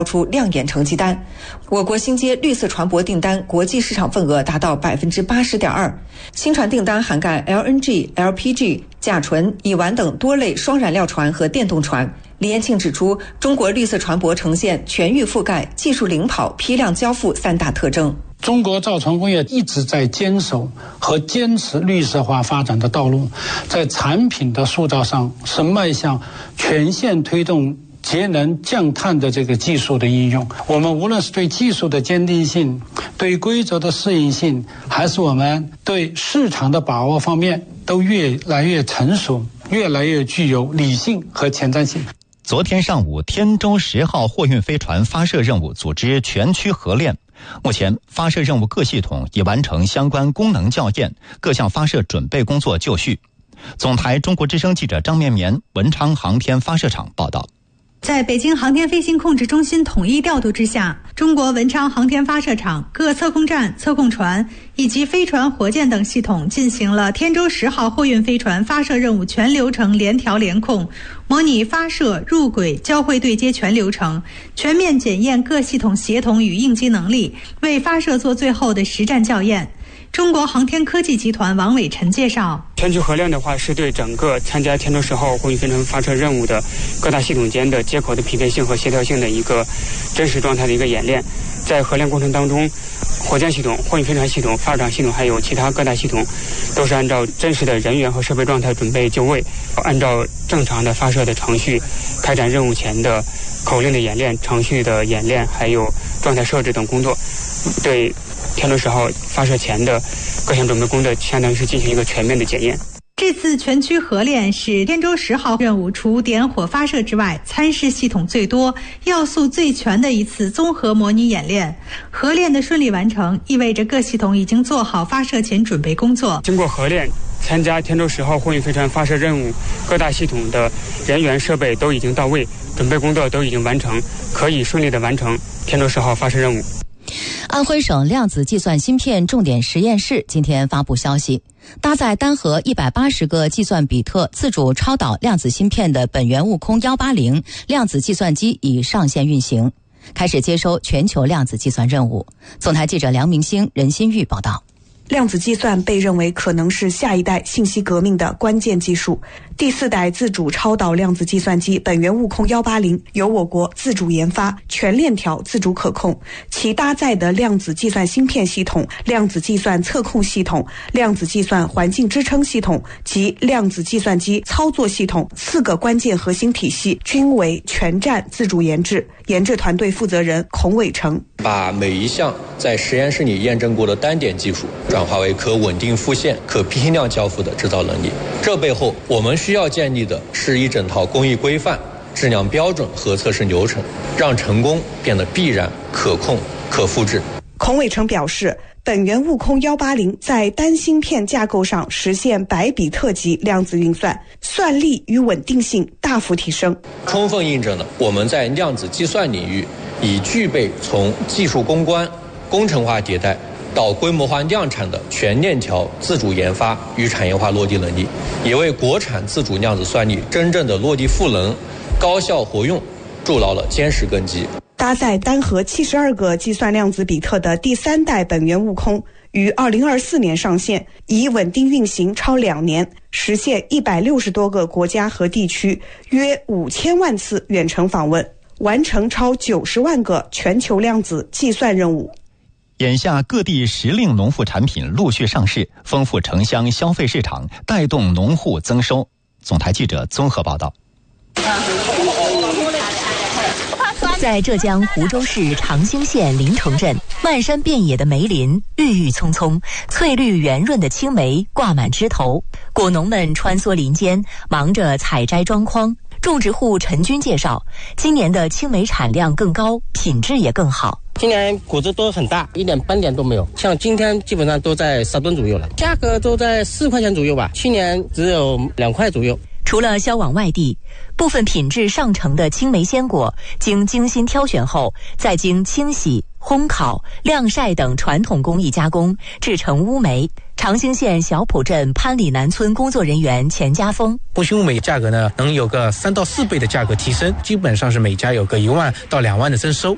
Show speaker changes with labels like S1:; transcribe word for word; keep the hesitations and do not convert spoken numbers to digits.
S1: 出亮眼成绩单。我国新接绿色船舶订单国际市场份额达到百分之八十点二，新船订单涵盖 L N G、L P G、甲醇、乙烷等多类双燃料船和电动船。李彦庆指出，中国绿色船舶呈现全域覆盖、技术领跑、批量交付三大特征。
S2: 中国造船工业一直在坚守和坚持绿色化发展的道路，在产品的塑造上是迈向全线推动节能降碳的这个技术的应用。我们无论是对技术的坚定性、对规则的适应性，还是我们对市场的把握方面，都越来越成熟，越来越具有理性和前瞻性。
S3: 昨天上午，天舟十号货运飞船发射任务组织全区合练。目前发射任务各系统已完成相关功能校验，各项发射准备工作就绪。总台中国之声记者张绵绵，文昌航天发射场报道。
S4: 在北京航天飞行控制中心统一调度之下，中国文昌航天发射场各测控站、测控船以及飞船、火箭等系统进行了天舟十号货运飞船发射任务全流程联调联控，模拟发射、入轨、交会对接全流程，全面检验各系统协同与应急能力，为发射做最后的实战校验。中国航天科技集团王伟晨介绍，
S5: 全区合练的话是对整个参加天舟十号货运飞船发射任务的各大系统间的接口的匹配性和协调性的一个真实状态的一个演练。在合练过程当中，火箭系统、货运飞船系统、发射场系统还有其他各大系统都是按照真实的人员和设备状态准备就位，按照正常的发射的程序开展任务前的口令的演练、程序的演练还有状态设置等工作，对天舟十号发射前的各项准备工作相当于是进行一个全面的检验。
S4: 这次全区合练是天舟十号任务除点火发射之外，参试系统最多、要素最全的一次综合模拟演练。合练的顺利完成，意味着各系统已经做好发射前准备工作。
S5: 经过合练，参加天舟十号货运飞船发射任务各大系统的人员设备都已经到位，准备工作都已经完成，可以顺利的完成天舟十号发射任务。
S6: 安徽省量子计算芯片重点实验室今天发布消息，搭载单核一百八十个计算比特自主超导量子芯片的本源悟空一八零量子计算机已上线运行，开始接收全球量子计算任务。总台记者梁明星、任新玉报道。
S7: 量子计算被认为可能是下一代信息革命的关键技术。第四代自主超导量子计算机本源悟空一八零由我国自主研发，全链条自主可控，其搭载的量子计算芯片系统、量子计算测控系统、量子计算环境支撑系统及量子计算机操作系统四个关键核心体系均为全站自主研制。研制团队负责人孔伟成
S8: 把每一项在实验室里验证过的单点技术转化为可稳定复现、可批量交付的制造能力。这背后我们需要建立的是一整套工艺规范、质量标准和测试流程，让成功变得必然、可控、可复制。
S7: 孔伟成表示，本源悟空一八零在单芯片架构上实现百比特级量子运算，算力与稳定性大幅提升，
S8: 充分印证了我们在量子计算领域已具备从技术攻关、工程化迭代到规模化量产的全链条自主研发与产业化落地能力，也为国产自主量子算力真正的落地赋能、高效活用筑牢了坚实根基。
S7: 搭载单核七十二个计算量子比特的第三代本源悟空于二零二四年上线，已稳定运行超两年，实现一百六十多个国家和地区约五千万次远程访问，完成超九十万个全球量子计算任务。
S3: 眼下各地时令农副产品陆续上市，丰富城乡消费市场，带动农户增收。总台记者综合报道。
S9: 在浙江湖州市长兴县临城镇，漫山遍野的梅林郁郁葱葱，翠绿圆润的青梅挂满枝头，果农们穿梭林间，忙着采摘装筐。种植户陈军介绍，今年的青梅产量更高，品质也更好。
S10: 今年果子都很大，一点斑点都没有，像今天基本上都在十吨左右了，价格都在四块钱左右吧，去年只有两块左右。
S9: 除了销往外地，部分品质上乘的青梅鲜果经精心挑选后，再经清洗、烘烤、晾晒等传统工艺加工，制成乌梅。长兴县小浦镇潘里南村工作人员钱家峰，
S11: 波心乌梅价格呢能有个三到四倍的价格提升，基本上是每家有个一万到两万的增收。